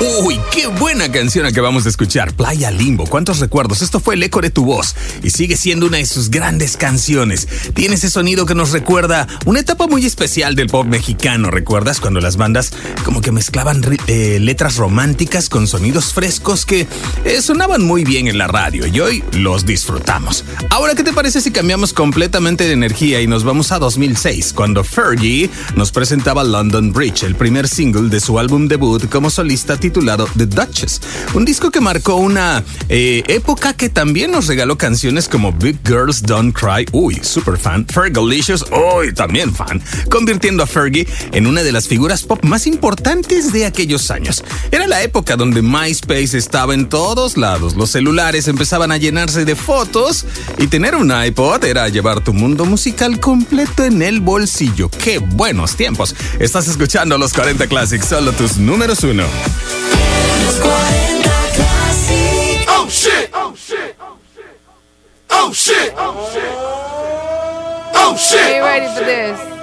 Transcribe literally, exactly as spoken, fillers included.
Uy, qué buena canción acabamos de escuchar. Playa Limbo, cuántos recuerdos. Esto fue el eco de tu voz y sigue siendo una de sus grandes canciones. Tiene ese sonido que nos recuerda una etapa muy especial del pop mexicano. ¿Recuerdas cuando las bandas como que mezclaban eh, letras románticas con sonidos frescos que eh, sonaban muy bien en la radio y hoy los disfrutamos? Ahora, ¿qué te parece si cambiamos completamente de energía y nos vamos a dos mil seis, cuando Fergie nos presentaba London Bridge, el primer single de su álbum debut como solista titulado The Duchess, un disco que marcó una eh, época que también nos regaló canciones como Big Girls Don't Cry, uy, super fan, Fergalicious, uy, también fan, convirtiendo a Fergie en una de las figuras pop más importantes de aquellos años. Era la época donde MySpace estaba en todos lados, los celulares empezaban a llenarse de fotos y tener un iPod era llevar tu mundo musical completo en el bolsillo. ¡Qué buenos tiempos! Estás escuchando Los cuarenta Classics, solo tus números uno. Los cuarenta Classic. Oh shit, oh shit, oh shit, oh shit, oh shit, oh shit. Are you ready for this?